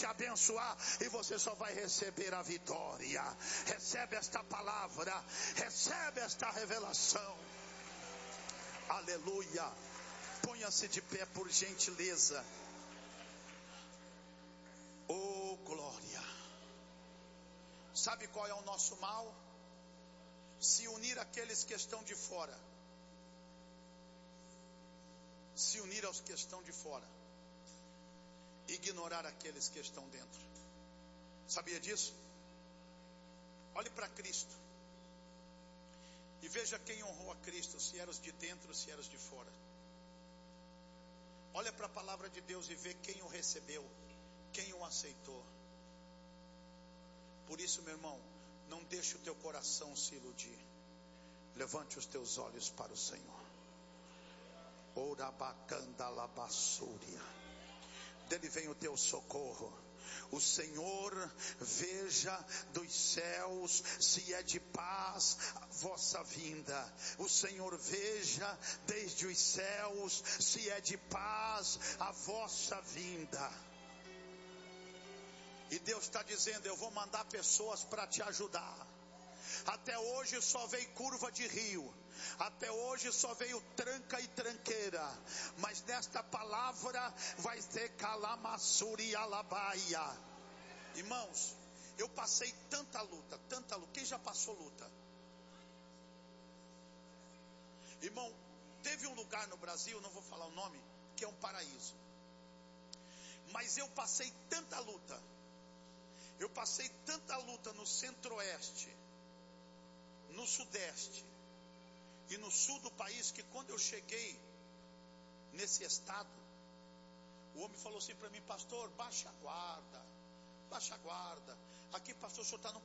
te abençoar e você só vai receber a vitória. Recebe esta palavra, recebe esta revelação. Aleluia. Ponha-se de pé, por gentileza. Oh, glória. Sabe qual é o nosso mal? Se unir àqueles que estão de fora. Se unir aos que estão de fora. Ignorar aqueles que estão dentro. Sabia disso? Olhe para Cristo. E veja quem honrou a Cristo, se eram os de dentro ou se eram os de fora. Olha para a palavra de Deus e vê quem o recebeu, quem o aceitou. Por isso, meu irmão, não deixe o teu coração se iludir. Levante os teus olhos para o Senhor. Orabacanda labassúria. Dele vem o teu socorro. O Senhor veja dos céus se é de paz a vossa vinda. O Senhor veja desde os céus se é de paz a vossa vinda. E Deus está dizendo: eu vou mandar pessoas para te ajudar. Até hoje só veio curva de rio. Até hoje só veio tranca e tranqueira. Mas nesta palavra vai ter calamassuri alabaia. Irmãos, eu passei tanta luta, tanta luta. Quem já passou luta? Irmão, teve um lugar no Brasil, não vou falar o nome, que é um paraíso. Mas eu passei tanta luta. Eu passei tanta luta no centro-oeste, no sudeste e no sul do país, que quando eu cheguei nesse estado, o homem falou assim para mim: pastor, baixa a guarda. Aqui, pastor, o senhor está num